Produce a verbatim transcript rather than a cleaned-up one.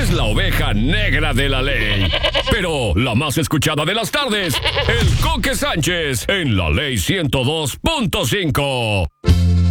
es la oveja negra de la ley. Pero la más escuchada de las tardes, el Coque Sánchez, en la Ley ciento dos punto cinco.